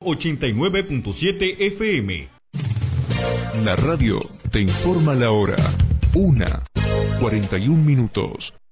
89.7 FM. La radio te informa la hora. 1:41.